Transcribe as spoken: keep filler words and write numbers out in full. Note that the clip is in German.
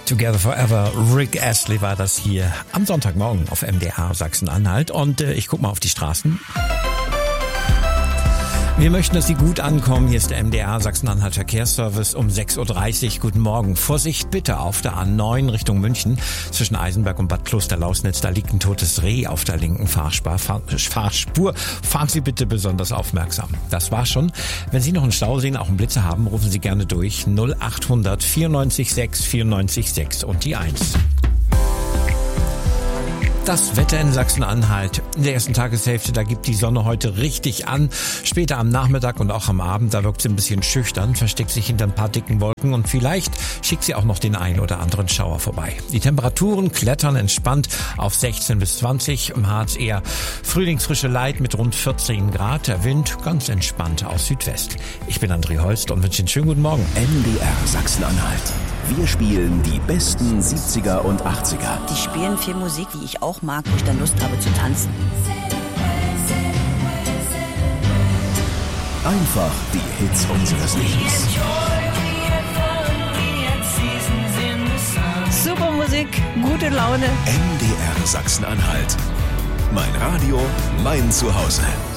Together Forever, Rick Astley war das hier am Sonntagmorgen auf M D R Sachsen-Anhalt. Und äh, ich guck mal auf die Straßen. Wir möchten, dass Sie gut ankommen. Hier ist der M D R Sachsen-Anhalt Verkehrsservice um sechs Uhr dreißig. Guten Morgen. Vorsicht bitte auf der A neun Richtung München. Zwischen Eisenberg und Bad Klosterlausnitz, da liegt ein totes Reh auf der linken Fahrspur. Fahrspur. Fahren Sie bitte besonders aufmerksam. Das war's schon. Wenn Sie noch einen Stau sehen, auch einen Blitzer haben, rufen Sie gerne durch null achthundert vierundneunzig sechs vierundneunzig sechs und die eins. Das Wetter in Sachsen-Anhalt. In der ersten Tageshälfte, da gibt die Sonne heute richtig an. Später am Nachmittag und auch am Abend, da wirkt sie ein bisschen schüchtern, versteckt sich hinter ein paar dicken Wolken und vielleicht schickt sie auch noch den einen oder anderen Schauer vorbei. Die Temperaturen klettern entspannt auf sechzehn bis zwanzig. Im Harz eher frühlingsfrische Light mit rund vierzehn Grad. Der Wind ganz entspannt aus Südwest. Ich bin André Holst und wünsche Ihnen einen schönen guten Morgen. M D R Sachsen-Anhalt. Wir spielen die besten siebziger und achtziger. Die spielen viel Musik, die ich auch mag, wo ich dann Lust habe zu tanzen. Einfach die Hits unseres Lebens. Super Musik, gute Laune. M D R Sachsen-Anhalt. Mein Radio, mein Zuhause.